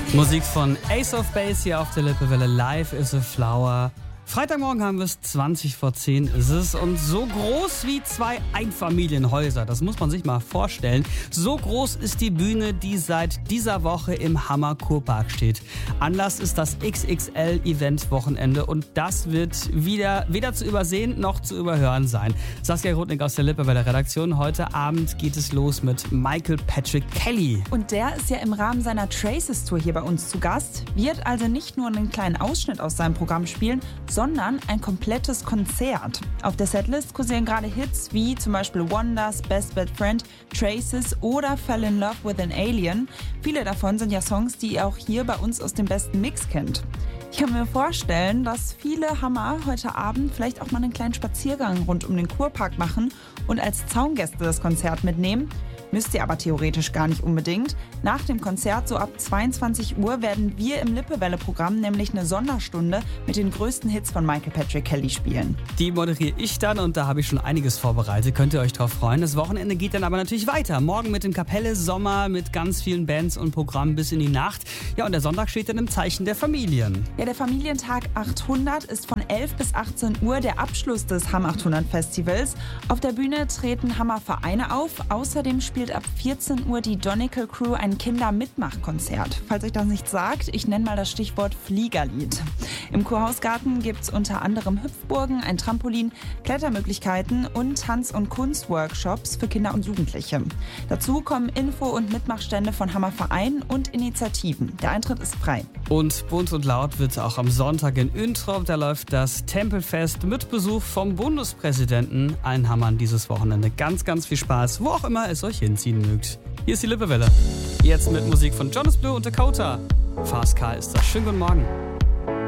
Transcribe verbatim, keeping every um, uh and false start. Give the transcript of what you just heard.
Musik von Ace of Base hier auf der Lippewelle. Life is a Flower. Freitagmorgen haben wir es, zwanzig vor zehn ist es, und so groß wie zwei Einfamilienhäuser, das muss man sich mal vorstellen. So groß ist die Bühne, die seit dieser Woche im Hammer Kurpark steht. Anlass ist das X X L-Event-Wochenende und das wird wieder weder zu übersehen noch zu überhören sein. Saskia Rudnick aus der Lippewelle Redaktion. Heute Abend geht es los mit Michael Patrick Kelly. Und der ist ja im Rahmen seiner Traces-Tour hier bei uns zu Gast, wird also nicht nur einen kleinen Ausschnitt aus seinem Programm spielen, sondern ein komplettes Konzert. Auf der Setlist kursieren gerade Hits wie zum Beispiel Wonders, Best Bad Friend, Traces oder Fell in Love with an Alien. Viele davon sind ja Songs, die ihr auch hier bei uns aus dem besten Mix kennt. Ich kann mir vorstellen, dass viele Hammer heute Abend vielleicht auch mal einen kleinen Spaziergang rund um den Kurpark machen und als Zaungäste das Konzert mitnehmen. Müsst ihr aber theoretisch gar nicht unbedingt. Nach dem Konzert, so ab zweiundzwanzig Uhr, werden wir im Lippewelle-Programm nämlich eine Sonderstunde mit den größten Hits von Michael Patrick Kelly spielen. Die moderiere ich dann und da habe ich schon einiges vorbereitet. Könnt ihr euch drauf freuen. Das Wochenende geht dann aber natürlich weiter. Morgen mit dem Kapelle Sommer mit ganz vielen Bands und Programmen bis in die Nacht. Ja, und der Sonntag steht dann im Zeichen der Familien. Ja, der Familientag achthundert ist von elf bis achtzehn Uhr der Abschluss des Ham achthundert Festivals. Auf der Bühne treten Hammervereine auf. Außerdem spielt ab vierzehn Uhr die Donical Crew ein Kinder-Mitmach-Konzert. Falls euch das nichts sagt, ich nenne mal das Stichwort Fliegerlied. Im Kurhausgarten gibt es unter anderem Hüpfburgen, ein Trampolin, Klettermöglichkeiten und Tanz- und Kunstworkshops für Kinder und Jugendliche. Dazu kommen Info- und Mitmachstände von Hammervereinen und Initiativen. Der Eintritt ist frei. Und bunt und laut wird auch am Sonntag in Üntrop. Da läuft das Tempelfest mit Besuch vom Bundespräsidenten. Allen Hammern dieses Wochenende ganz, ganz viel Spaß, wo auch immer es euch hinziehen mögt. Hier ist die Lippewelle. Jetzt mit Musik von Jonas Blue und Dakota. Fast Car ist das. Schönen guten Morgen.